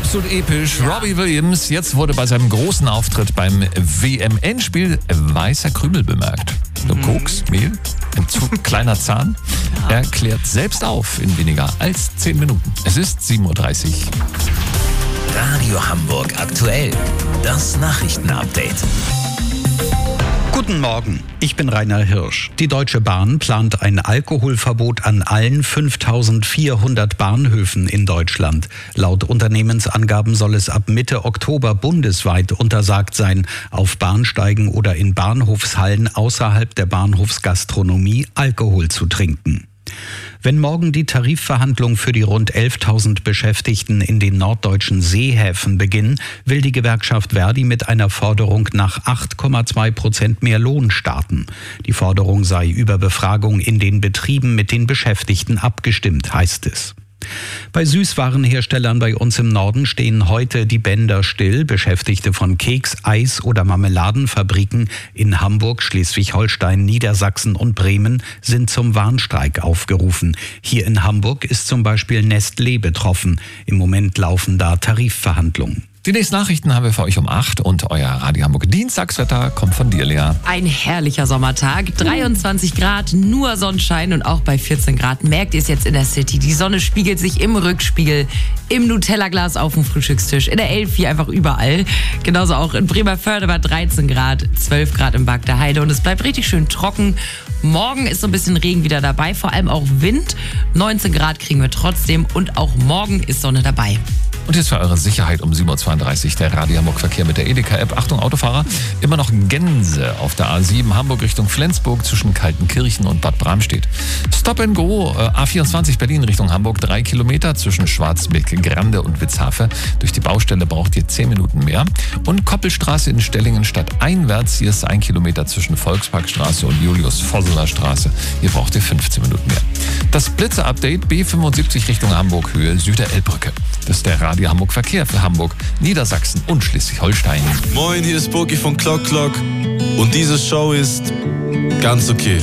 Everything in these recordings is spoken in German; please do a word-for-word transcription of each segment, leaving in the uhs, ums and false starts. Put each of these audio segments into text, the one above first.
absolut episch. Ja. Robbie Williams, jetzt wurde bei seinem großen Auftritt beim W M-Endspiel weißer Krümel bemerkt. So Mhm. Koks, Mehl, ein zu kleiner Zahn. Ja. Er klärt selbst auf in weniger als zehn Minuten. Es ist sieben Uhr dreißig. Radio Hamburg aktuell. Das Nachrichtenupdate. Guten Morgen, ich bin Rainer Hirsch. Die Deutsche Bahn plant ein Alkoholverbot an allen fünftausendvierhundert Bahnhöfen in Deutschland. Laut Unternehmensangaben soll es ab Mitte Oktober bundesweit untersagt sein, auf Bahnsteigen oder in Bahnhofshallen außerhalb der Bahnhofsgastronomie Alkohol zu trinken. Wenn morgen die Tarifverhandlungen für die rund elftausend Beschäftigten in den norddeutschen Seehäfen beginnen, will die Gewerkschaft Verdi mit einer Forderung nach acht Komma zwei Prozent mehr Lohn starten. Die Forderung sei über Befragung in den Betrieben mit den Beschäftigten abgestimmt, heißt es. Bei Süßwarenherstellern bei uns im Norden stehen heute die Bänder still. Beschäftigte von Keks-, Eis- oder Marmeladenfabriken in Hamburg, Schleswig-Holstein, Niedersachsen und Bremen sind zum Warnstreik aufgerufen. Hier in Hamburg ist zum Beispiel Nestlé betroffen. Im Moment laufen da Tarifverhandlungen. Die nächsten Nachrichten haben wir für euch um acht und euer Radio Hamburg Dienstagswetter kommt von dir, Lea. Ein herrlicher Sommertag, dreiundzwanzig Grad, nur Sonnenschein und auch bei vierzehn Grad merkt ihr es jetzt in der City. Die Sonne spiegelt sich im Rückspiegel, im Nutella-Glas auf dem Frühstückstisch, in der Elfi, einfach überall. Genauso auch in Bremerförde bei dreizehn Grad, zwölf Grad im Bagder Heide und es bleibt richtig schön trocken. Morgen ist so ein bisschen Regen wieder dabei, vor allem auch Wind. neunzehn Grad kriegen wir trotzdem und auch morgen ist Sonne dabei. Und jetzt für eure Sicherheit um sieben Uhr zweiunddreißig der Radio Hamburg Verkehr mit der Edeka-App. Achtung Autofahrer, immer noch Gänse auf der A sieben Hamburg Richtung Flensburg zwischen Kaltenkirchen und Bad Bramstedt. Stop and Go, äh, A vierundzwanzig Berlin Richtung Hamburg, drei Kilometer zwischen Schwarzbeck, Grande und Witzhafe. Durch die Baustelle braucht ihr zehn Minuten mehr. Und Koppelstraße in Stellingen stadteinwärts, hier ist ein Kilometer zwischen Volksparkstraße und Julius-Vosseler Straße. Hier braucht ihr fünfzehn Minuten mehr. Das Blitzer-Update B fünfundsiebzig Richtung Hamburg, Höhe Süderelbbrücke. Das ist der Radio Hamburg Verkehr für Hamburg, Niedersachsen und Schleswig-Holstein. Moin, hier ist Boki von Clock Clock und diese Show ist ganz okay.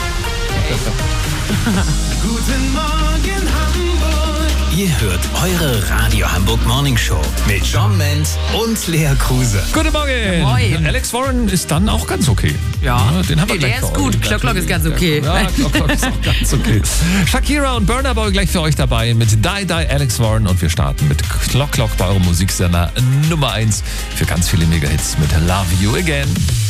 Guten Morgen Hamburg. Ihr hört eure Radio Hamburg Morning Show mit John Menz und Lea Kruse. Guten Morgen! Moin. Alex Warren ist dann auch ganz okay. Ja, den haben wir nee, gleich der ist für gut. euch. Clock Clock ist ganz okay. Ja, Clock Clock ist auch ganz okay. Shakira und Burna Boy gleich für euch dabei mit Die Die Alex Warren und wir starten mit Clock Clock bei eurem Musiksender Nummer eins für ganz viele Mega-Hits mit Love You Again.